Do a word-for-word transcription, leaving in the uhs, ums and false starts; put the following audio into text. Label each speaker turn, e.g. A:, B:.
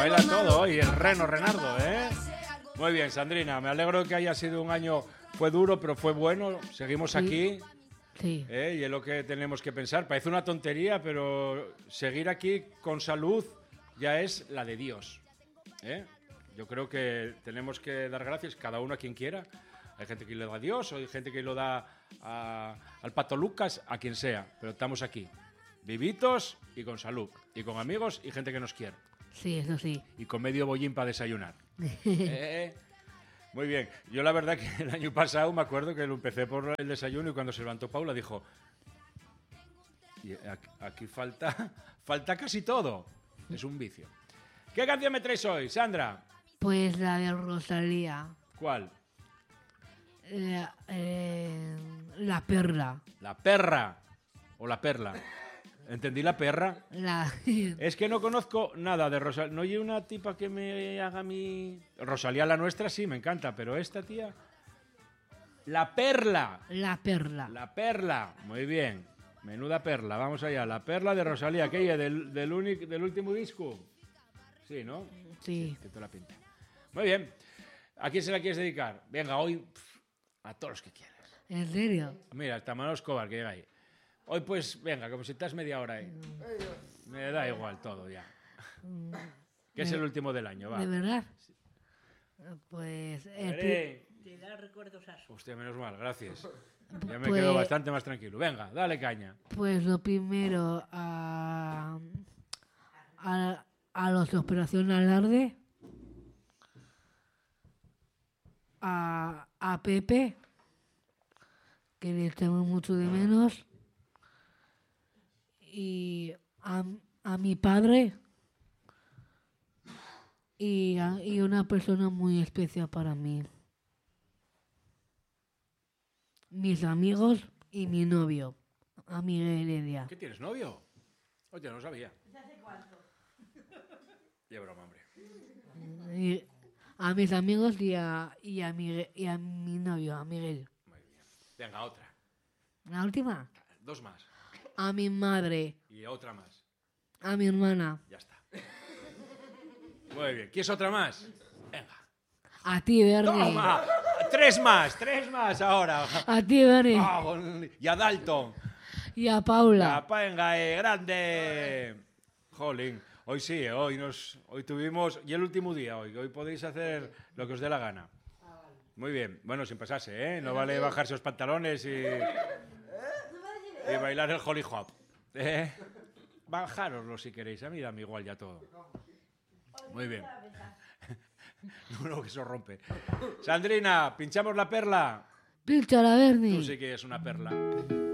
A: baila todo hoy, el reno Renardo, ¿eh? Muy bien, Sandrina, me alegro que haya sido un año, fue duro, pero fue bueno, seguimos
B: Sí.
A: aquí.
B: Sí.
A: ¿Eh? Y es lo que tenemos que pensar. Parece una tontería, pero seguir aquí con salud ya es la de Dios. ¿Eh? Yo creo que tenemos que dar gracias cada uno a quien quiera. Hay gente que le da a Dios, o hay gente que lo da a, al Pato Lucas, a quien sea. Pero estamos aquí, vivitos y con salud. Y con amigos y gente que nos quiere.
B: Sí, eso sí.
A: Y con medio bollín para desayunar. ¿Eh? Muy bien. Yo la verdad que el año pasado me acuerdo que lo empecé por el desayuno y cuando se levantó Paula dijo, y aquí, aquí falta, falta casi todo. Es un vicio. ¿Qué canción me traes hoy, Sandra?
B: Pues la de Rosalía.
A: ¿Cuál?
B: La, eh, la perla.
A: La perra o la perla. ¿Entendí la perra?
B: La...
A: Es que no conozco nada de Rosalía. No hay una tipa que me haga mi... Rosalía la nuestra sí, me encanta, pero esta tía... La perla.
B: La perla.
A: La perla. Muy bien. Menuda perla. Vamos allá. La perla de Rosalía. ¿Aquella del, del, único, del último disco? Sí, ¿no?
B: Sí.
A: Que te la pinta. Muy bien. ¿A quién se la quieres dedicar? Venga, hoy pff, a todos los que quieras.
B: ¿En serio?
A: Mira, hasta Manolo Escobar que llega ahí. Hoy pues, venga, como si estás media hora ahí. Me da igual todo ya. Que es el último del año, va.
B: ¿De verdad? Pues... el pri-
A: Veré.
C: Te da recuerdos a su.
A: Hostia, menos mal, gracias. Ya me
B: Pues-
A: quedo bastante más tranquilo. Venga, dale caña.
B: Pues lo primero a, a, a los de Operación Alarde, a, a Pepe, que le echamos mucho de menos, y a, a mi padre y, a, y una persona muy especial para mí. Mis amigos y mi novio, a Miguel Heredia.
A: ¿Qué tienes, novio? Oye, no sabía. ¿Hace cuánto? Qué broma, hombre.
B: Y a mis amigos y a, y a, Miguel, y a mi novio, a Miguel.
A: Muy bien. Venga, otra.
B: La última,
A: Dos más.
B: a mi madre,
A: Y otra más.
B: a mi hermana,
A: Ya está. Muy bien. ¿Quieres otra más? Venga.
B: a ti, Bernie.
A: ¡Toma! Tres más, tres más ahora.
B: A ti, Bernie.
A: Ah, y a Dalton.
B: Y a Paula.
A: La panga es grande. Jolín. Hoy sí, eh, hoy nos, hoy tuvimos, y el último día hoy, hoy podéis hacer lo que os dé la gana. Muy bien, bueno, sin pasarse, ¿eh? No vale bajarse los pantalones y, y bailar el holly hop. ¿Eh? Bajároslo si queréis, a mí dame igual ya todo. Muy bien. No, no, que eso rompe. Sandrina, pinchamos la perla.
B: Pincha la Bernie.
A: Tú sí que es una perla.